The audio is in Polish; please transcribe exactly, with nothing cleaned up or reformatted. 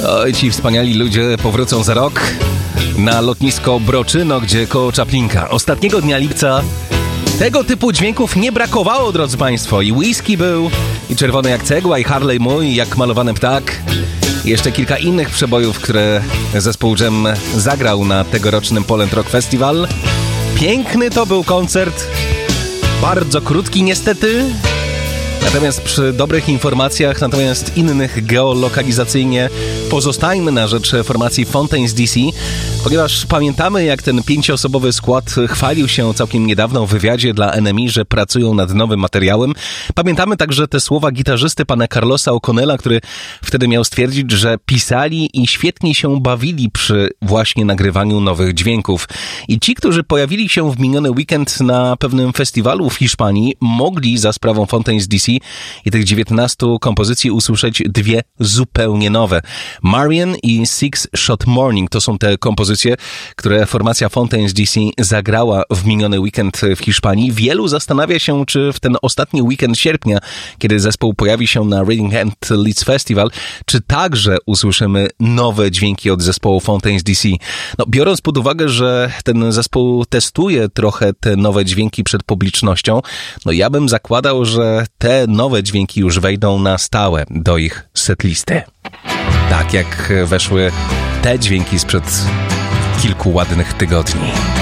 Oj, ci wspaniali ludzie powrócą za rok na lotnisko Broczyno, gdzie koło Czaplinka. Ostatniego dnia lipca tego typu dźwięków nie brakowało, drodzy Państwo. I whisky był, i czerwony jak cegła, i Harley mój, jak malowany ptak. I jeszcze kilka innych przebojów, które zespół Jam zagrał na tegorocznym Poland Rock Festival. Piękny to był koncert. Bardzo krótki niestety. Natomiast przy dobrych informacjach, natomiast innych geolokalizacyjnie, pozostajmy na rzecz formacji Fontaines D C, ponieważ pamiętamy, jak ten pięcioosobowy skład chwalił się całkiem niedawno w wywiadzie dla N M E, że pracują nad nowym materiałem. Pamiętamy także te słowa gitarzysty pana Carlosa O'Connella, który wtedy miał stwierdzić, że pisali i świetnie się bawili przy właśnie nagrywaniu nowych dźwięków. I ci, którzy pojawili się w miniony weekend na pewnym festiwalu w Hiszpanii, mogli za sprawą Fontaines D C i tych dziewiętnastu kompozycji usłyszeć dwie zupełnie nowe. Marian i Six Shot Morning to są te kompozycje, które formacja Fontaines D C zagrała w miniony weekend w Hiszpanii. Wielu zastanawia się, czy w ten ostatni weekend sierpnia, kiedy zespół pojawi się na Reading and Leeds Festival, czy także usłyszymy nowe dźwięki od zespołu Fontaines D C. No, biorąc pod uwagę, że ten zespół testuje trochę te nowe dźwięki przed publicznością, no ja bym zakładał, że te nowe dźwięki już wejdą na stałe do ich setlisty. Tak jak weszły te dźwięki sprzed kilku ładnych tygodni.